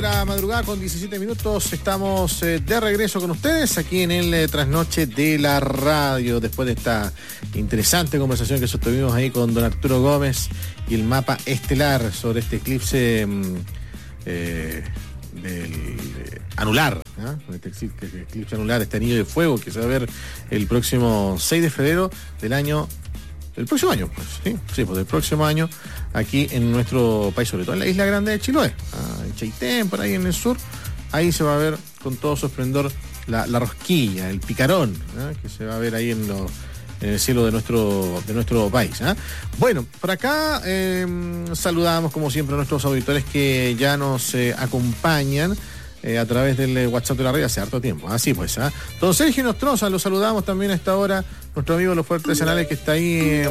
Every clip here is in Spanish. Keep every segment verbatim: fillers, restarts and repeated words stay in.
de la madrugada con diecisiete minutos. Estamos eh, de regreso con ustedes aquí en el eh, Trasnoche de la Radio, después de esta interesante conversación que sostuvimos ahí con don Arturo Gómez y el mapa estelar sobre este eclipse eh, del eh, anular, ¿eh? este eclipse, eclipse anular, este anillo de fuego que se va a ver el próximo seis de febrero del año el próximo año, pues, sí, sí, pues del próximo año, aquí en nuestro país, sobre todo en la isla grande de Chiloé, ah, en Chaitén, por ahí en el sur, ahí se va a ver con todo su esplendor la, la rosquilla, el picarón, ¿eh? que se va a ver ahí en, lo, en el cielo de nuestro, de nuestro país. ¿eh? Bueno, por acá eh, saludamos como siempre a nuestros auditores que ya nos eh, acompañan Eh, a través del eh, WhatsApp de la red hace harto tiempo. Así pues, ¿eh? Don Sergio Nostroza, lo saludamos también a esta hora, nuestro amigo de los fuertes artesanales que está ahí eh,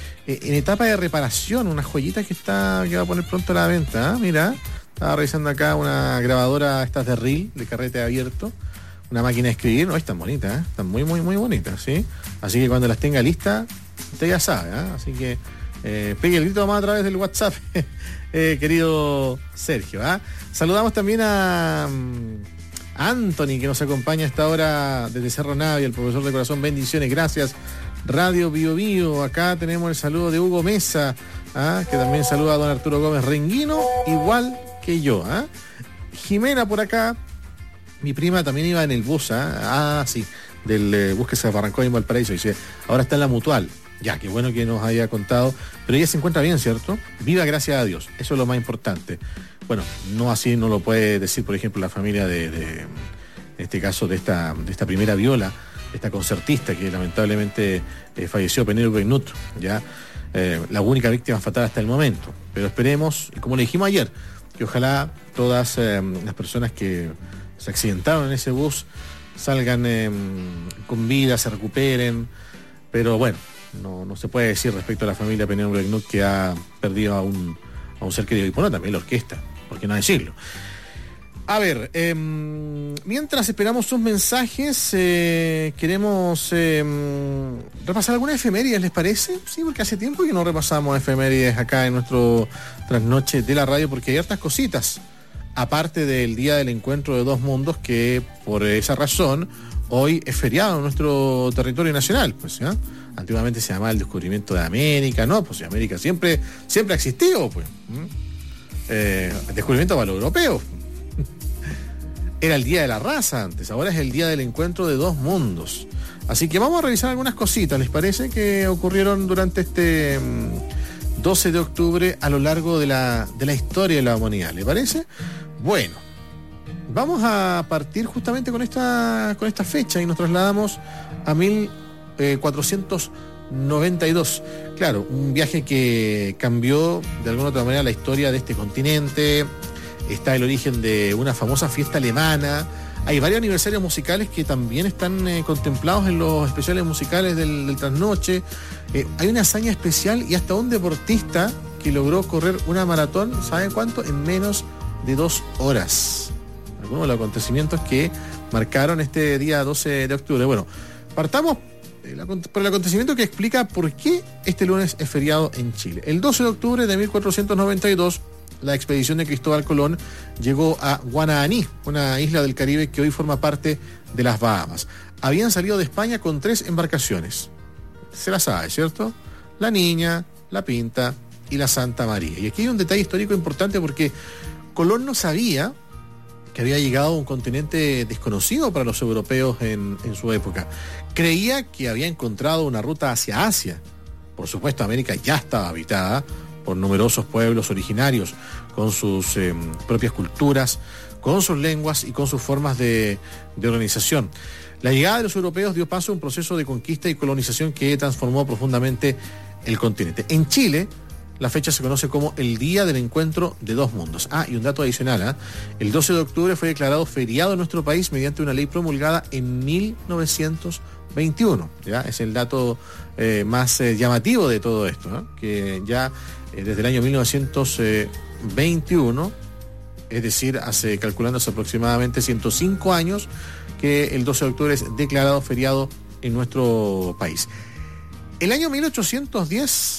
en etapa de reparación, unas joyitas que está que va a poner pronto a la venta. ¿eh? Mira, estaba revisando acá una grabadora, estas de reel, de carrete abierto, una máquina de escribir, no, están bonitas, ¿eh? están muy, muy, muy bonitas, ¿sí? Así que cuando las tenga listas, usted ya sabe, ¿eh? Así que eh, pegue el grito más a través del WhatsApp. Eh, querido Sergio, ¿eh? Saludamos también a um, Anthony que nos acompaña a esta hora desde Cerro Navia, el profesor de corazón, bendiciones, gracias. Radio Bio Bio, acá tenemos el saludo de Hugo Mesa, ¿eh? que también saluda a don Arturo Gómez Renguino, igual que yo. ¿eh? Jimena por acá, mi prima también iba en el bus, ¿eh? ah sí, del eh, bus que se arrancó en Valparaíso, dice, ahora está en la Mutual. Ya, qué bueno que nos haya contado. Pero ella se encuentra bien, ¿cierto? Viva, gracias a Dios. Eso es lo más importante. Bueno, no así no lo puede decir, por ejemplo, la familia de, de en este caso, de esta, de esta primera viola, esta concertista que lamentablemente eh, falleció, Penélope Knut, ya, eh, la única víctima fatal hasta el momento. Pero esperemos, y como le dijimos ayer, que ojalá todas eh, las personas que se accidentaron en ese bus salgan eh, con vida, se recuperen. Pero bueno, No, no se puede decir respecto a la familia Penélope Knut que ha perdido a un, a un ser querido. Y bueno, también la orquesta, ¿por qué no decirlo? A ver, eh, mientras esperamos sus mensajes, eh, queremos eh, repasar algunas efemérides, ¿les parece? Sí, porque hace tiempo que no repasamos efemérides acá en nuestro Trasnoche de la Radio, porque hay hartas cositas, aparte del Día del Encuentro de Dos Mundos, que por esa razón hoy es feriado en nuestro territorio nacional, pues, ¿ya? Antiguamente se llamaba el descubrimiento de América, ¿no? Pues América siempre, siempre ha existido, pues. Eh, el descubrimiento para los europeos. Era el Día de la Raza antes, ahora es el Día del Encuentro de Dos Mundos. Así que vamos a revisar algunas cositas, ¿les parece? Que ocurrieron durante este doce de octubre a lo largo de la, de la historia de la humanidad, ¿les parece? Bueno, vamos a partir justamente con esta, con esta fecha y nos trasladamos a mil cuatrocientos noventa y dos. Claro, un viaje que cambió de alguna u otra manera la historia de este continente. Está el origen de una famosa fiesta alemana. Hay varios aniversarios musicales que también están eh, contemplados en los especiales musicales del, del Trasnoche. Eh, hay una hazaña especial y hasta un deportista que logró correr una maratón, ¿saben cuánto? En menos de dos horas. Algunos de los acontecimientos que marcaron este día doce de octubre. Bueno, partamos por el acontecimiento que explica por qué este lunes es feriado en Chile. El doce de octubre de mil cuatrocientos noventa y dos, la expedición de Cristóbal Colón llegó a Guanahani, una isla del Caribe que hoy forma parte de las Bahamas. Habían salido de España con tres embarcaciones. Se la sabe, ¿cierto? La Niña, la Pinta y la Santa María. Y aquí hay un detalle histórico importante porque Colón no sabía que había llegado a un continente desconocido para los europeos en, en su época. Creía que había encontrado una ruta hacia Asia. Por supuesto, América ya estaba habitada por numerosos pueblos originarios, con sus eh, propias culturas, con sus lenguas y con sus formas de, de organización. La llegada de los europeos dio paso a un proceso de conquista y colonización que transformó profundamente el continente. En Chile, la fecha se conoce como el Día del Encuentro de Dos Mundos. Ah, y un dato adicional, ¿eh? El doce de octubre fue declarado feriado en nuestro país mediante una ley promulgada en mil novecientos veintiuno. ¿Ya? Es el dato eh, más eh, llamativo de todo esto, ¿eh? Que ya eh, desde el año mil novecientos veintiuno, es decir, hace calculándose aproximadamente ciento cinco años, que el doce de octubre es declarado feriado en nuestro país. El año mil ochocientos diez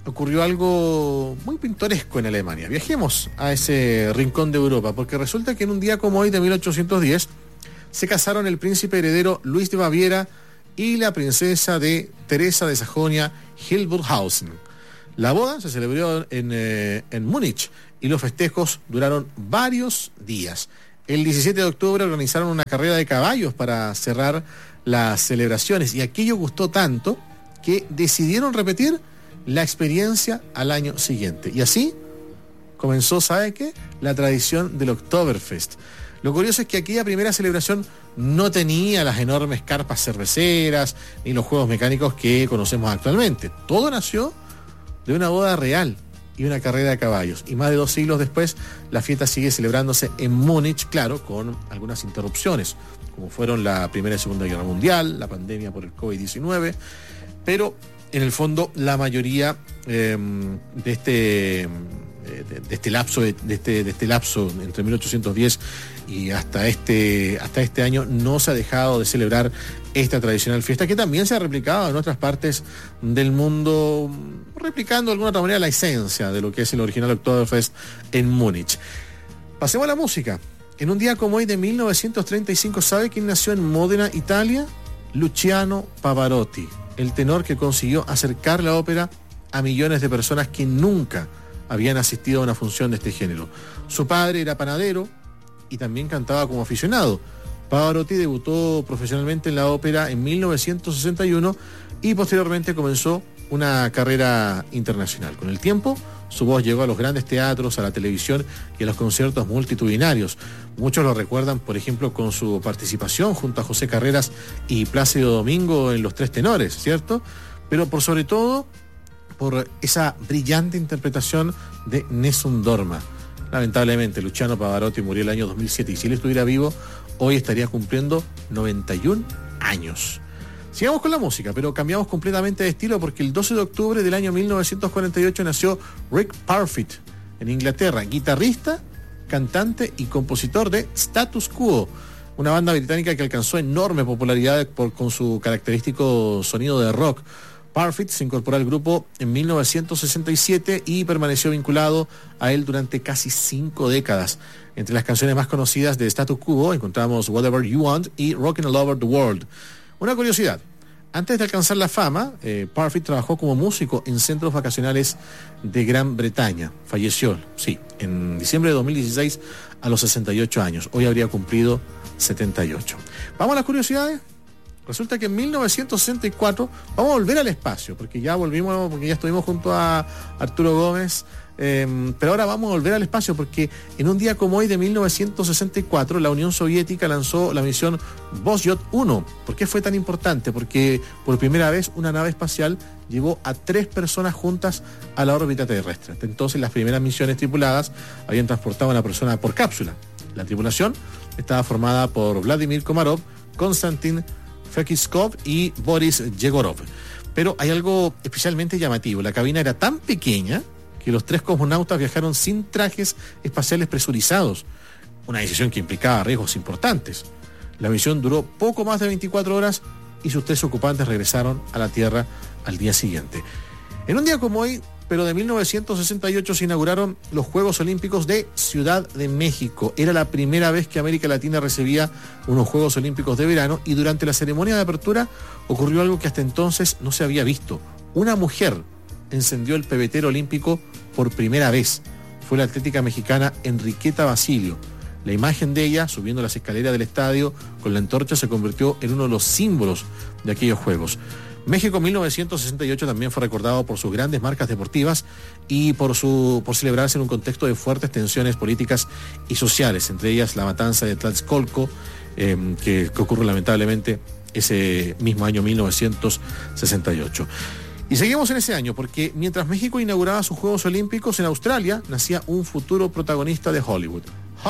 ocurrió algo muy pintoresco en Alemania. Viajemos a ese rincón de Europa, porque resulta que en un día como hoy de mil ochocientos diez se casaron el príncipe heredero Luis de Baviera y la princesa de Teresa de Sajonia, Hildburghausen. La boda se celebró en, eh, en Múnich y los festejos duraron varios días. El diecisiete de octubre organizaron una carrera de caballos para cerrar las celebraciones y aquello gustó tanto que decidieron repetir la experiencia al año siguiente. Y así comenzó, ¿sabe qué? La tradición del Oktoberfest. Lo curioso es que aquella primera celebración no tenía las enormes carpas cerveceras ni los juegos mecánicos que conocemos actualmente. Todo nació de una boda real y una carrera de caballos. Y más de dos siglos después, la fiesta sigue celebrándose en Múnich, claro, con algunas interrupciones, como fueron la Primera y Segunda Guerra Mundial, la pandemia por el covid diecinueve, pero en el fondo la mayoría eh, de este... De, de este lapso de, de este de este lapso entre mil ochocientos diez y hasta este hasta este año no se ha dejado de celebrar esta tradicional fiesta, que también se ha replicado en otras partes del mundo, replicando de alguna otra manera la esencia de lo que es el original Oktoberfest en Múnich. Pasemos a la música. En un día como hoy de mil novecientos treinta y cinco, ¿sabe quién nació en Módena, Italia? Luciano Pavarotti, el tenor que consiguió acercar la ópera a millones de personas que nunca habían asistido a una función de este género. Su padre era panadero y también cantaba como aficionado. Pavarotti debutó profesionalmente en la ópera en mil novecientos sesenta y uno y posteriormente comenzó una carrera internacional. Con el tiempo, su voz llegó a los grandes teatros, a la televisión y a los conciertos multitudinarios. Muchos lo recuerdan, por ejemplo, con su participación junto a José Carreras y Plácido Domingo en Los Tres Tenores, ¿cierto? Pero por sobre todo, por esa brillante interpretación de Nessun Dorma. Lamentablemente, Luciano Pavarotti murió el año dos mil siete y si él estuviera vivo, hoy estaría cumpliendo noventa y un años. Sigamos con la música, pero cambiamos completamente de estilo porque el doce de octubre del año mil novecientos cuarenta y ocho nació Rick Parfitt en Inglaterra, guitarrista, cantante y compositor de Status Quo, una banda británica que alcanzó enorme popularidad por, con su característico sonido de rock. Parfitt se incorporó al grupo en mil novecientos sesenta y siete y permaneció vinculado a él durante casi cinco décadas. Entre las canciones más conocidas de Status Quo encontramos Whatever You Want y Rockin' All Over the World. Una curiosidad, antes de alcanzar la fama, eh, Parfitt trabajó como músico en centros vacacionales de Gran Bretaña. Falleció, sí, en diciembre de dos mil dieciséis a los sesenta y ocho años. Hoy habría cumplido setenta y ocho. ¿Vamos a las curiosidades? Resulta que en mil novecientos sesenta y cuatro vamos a volver al espacio, porque ya volvimos, porque ya estuvimos junto a Arturo Gómez, eh, pero ahora vamos a volver al espacio porque en un día como hoy de mil novecientos sesenta y cuatro la Unión Soviética lanzó la misión Voskhod uno. ¿Por qué fue tan importante? Porque por primera vez una nave espacial llevó a tres personas juntas a la órbita terrestre. Hasta entonces las primeras misiones tripuladas habían transportado a una persona por cápsula. La tripulación estaba formada por Vladimir Komarov, Konstantin Fekiskov y Boris Yegorov. Pero hay algo especialmente llamativo. La cabina era tan pequeña que los tres cosmonautas viajaron sin trajes espaciales presurizados, una decisión que implicaba riesgos importantes. La misión duró poco más de veinticuatro horas y sus tres ocupantes regresaron a la Tierra al día siguiente. En un día como hoy, pero de mil novecientos sesenta y ocho, se inauguraron los Juegos Olímpicos de Ciudad de México. Era la primera vez que América Latina recibía unos Juegos Olímpicos de verano y durante la ceremonia de apertura ocurrió algo que hasta entonces no se había visto. Una mujer encendió el pebetero olímpico por primera vez. Fue la atlética mexicana Enriqueta Basilio. La imagen de ella subiendo las escaleras del estadio con la antorcha se convirtió en uno de los símbolos de aquellos Juegos. México mil novecientos sesenta y ocho también fue recordado por sus grandes marcas deportivas y por su por celebrarse en un contexto de fuertes tensiones políticas y sociales, entre ellas la matanza de Tlatelolco, eh, que, que ocurre lamentablemente ese mismo año mil novecientos sesenta y ocho. Y seguimos en ese año porque mientras México inauguraba sus Juegos Olímpicos en Australia, nacía un futuro protagonista de Hollywood, Hugh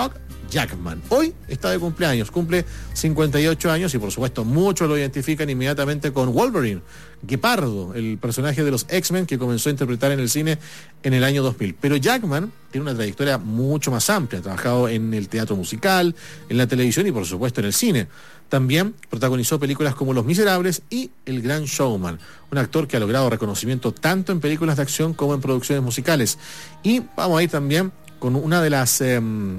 Jackman. Hoy está de cumpleaños, cumple cincuenta y ocho años y por supuesto muchos lo identifican inmediatamente con Wolverine, Guepardo, el personaje de los X-Men que comenzó a interpretar en el cine en el año dos mil. Pero Jackman tiene una trayectoria mucho más amplia, ha trabajado en el teatro musical, en la televisión y por supuesto en el cine. También protagonizó películas como Los Miserables y El Gran Showman, un actor que ha logrado reconocimiento tanto en películas de acción como en producciones musicales. Y vamos a ir también con una de las... Eh,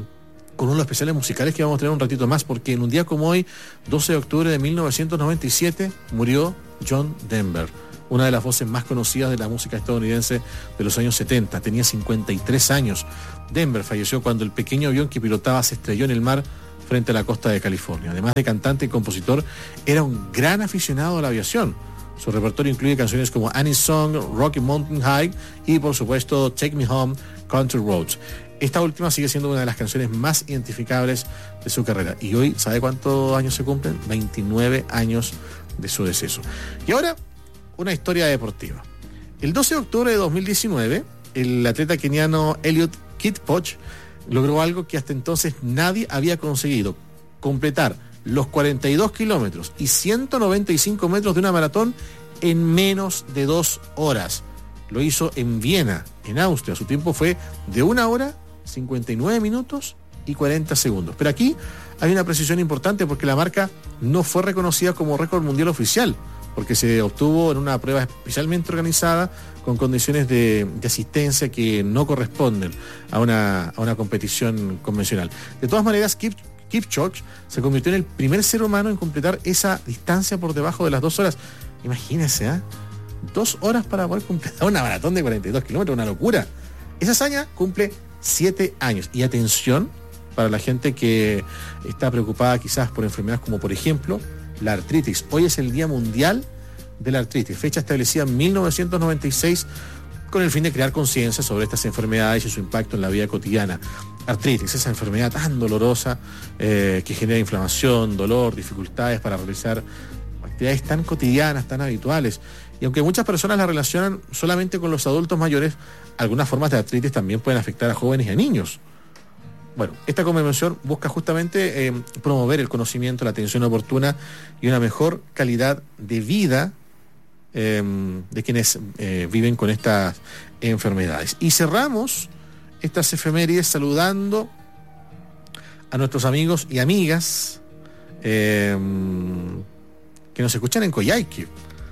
con uno de los especiales musicales que vamos a tener un ratito más, porque en un día como hoy, doce de octubre de mil novecientos noventa y siete, murió John Denver, una de las voces más conocidas de la música estadounidense de los años setenta. Tenía cincuenta y tres años. Denver falleció cuando el pequeño avión que pilotaba se estrelló en el mar frente a la costa de California. Además de cantante y compositor, era un gran aficionado a la aviación. Su repertorio incluye canciones como Annie's Song, Rocky Mountain High y por supuesto Take Me Home, Country Roads. Esta última sigue siendo una de las canciones más identificables de su carrera. Y hoy, ¿sabe cuántos años se cumplen? veintinueve años de su deceso. Y ahora, una historia deportiva. El doce de octubre de dos mil diecinueve, el atleta keniano Eliud Kipchoge logró algo que hasta entonces nadie había conseguido: completar los cuarenta y dos kilómetros y ciento noventa y cinco metros de una maratón en menos de dos horas. Lo hizo en Viena, en Austria. Su tiempo fue de una hora, cincuenta y nueve minutos y cuarenta segundos. Pero aquí hay una precisión importante porque la marca no fue reconocida como récord mundial oficial, porque se obtuvo en una prueba especialmente organizada con condiciones de, de asistencia que no corresponden a una, a una competición convencional. De todas maneras, Kip, Kipchoge se convirtió en el primer ser humano en completar esa distancia por debajo de las dos horas. Imagínense, ¿eh? Dos horas para poder completar una maratón de cuarenta y dos kilómetros, una locura. Esa hazaña cumple siete años. Y atención para la gente que está preocupada quizás por enfermedades como por ejemplo la artritis. Hoy es el Día Mundial de la Artritis, fecha establecida en mil novecientos noventa y seis con el fin de crear conciencia sobre estas enfermedades y su impacto en la vida cotidiana. Artritis, esa enfermedad tan dolorosa eh, que genera inflamación, dolor, dificultades para realizar actividades tan cotidianas, tan habituales. Y aunque muchas personas la relacionan solamente con los adultos mayores, algunas formas de artritis también pueden afectar a jóvenes y a niños. Bueno, esta convención busca justamente eh, promover el conocimiento, la atención oportuna y una mejor calidad de vida eh, de quienes eh, viven con estas enfermedades. Y cerramos estas efemérides saludando a nuestros amigos y amigas eh, que nos escuchan en Coyhaique,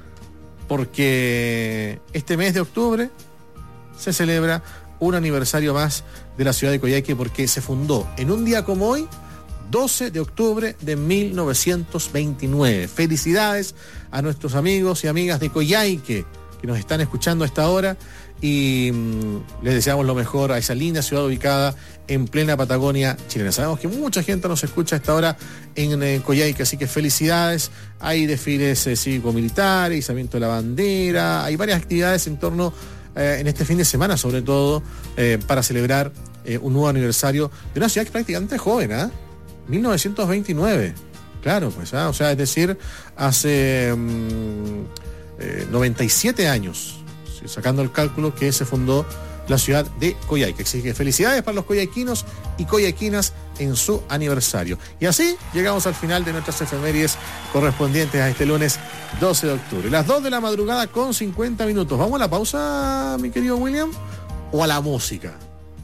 porque este mes de octubre se celebra un aniversario más de la ciudad de Coyhaique, porque se fundó en un día como hoy, doce de octubre de mil novecientos veintinueve. Felicidades a nuestros amigos y amigas de Coyhaique que nos están escuchando a esta hora y mmm, les deseamos lo mejor a esa linda ciudad ubicada en plena Patagonia chilena. Sabemos que mucha gente nos escucha a esta hora en eh, Coyhaique, así que felicidades. Hay desfiles eh, cívico-militares, izamiento de la bandera, hay varias actividades en torno Eh, en este fin de semana, sobre todo, eh, para celebrar eh, un nuevo aniversario de una ciudad que prácticamente joven, ¿eh? mil novecientos veintinueve. Claro, pues, ¿eh? O sea, es decir, hace um, eh, noventa y siete años, ¿sí? Sacando el cálculo, que se fundó la ciudad de Coyhaique. Así que felicidades para los coyhaiquinos y coyhaiquinas en su aniversario. Y así llegamos al final de nuestras efemérides correspondientes a este lunes doce de octubre. Las dos de la madrugada con cincuenta minutos. ¿Vamos a la pausa, mi querido William? ¿O a la música?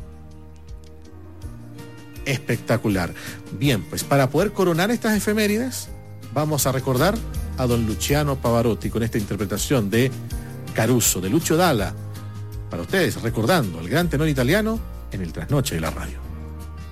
Espectacular. Bien, pues para poder coronar estas efemérides, vamos a recordar a don Luciano Pavarotti con esta interpretación de Caruso, de Lucio Dalla. Para ustedes, recordando al gran tenor italiano en el trasnoche de la radio.